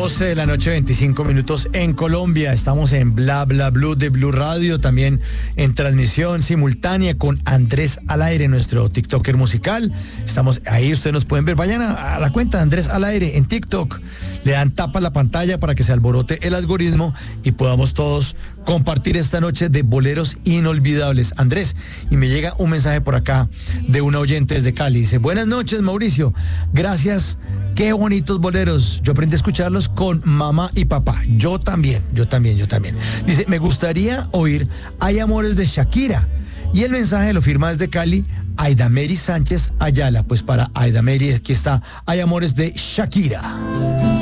12 de la noche, 25 minutos en Colombia. Estamos en Bla Bla Blue de Blue Radio, también en transmisión simultánea con Andrés al Aire, nuestro TikToker musical. Estamos ahí, ustedes nos pueden ver. Vayan a la cuenta de Andrés al Aire en TikTok. Le dan tapa a la pantalla para que se alborote el algoritmo y podamos todos compartir esta noche de boleros inolvidables. Andrés, y me llega un mensaje por acá de una oyente desde Cali. Dice: buenas noches, Mauricio. Gracias. Qué bonitos boleros. Yo aprendí a escucharlos con mamá y papá. Yo también. Dice: me gustaría oír Hay Amores de Shakira. Y el mensaje lo firma desde Cali Aidameri Sánchez Ayala. Pues para Aidameri aquí está Hay Amores de Shakira.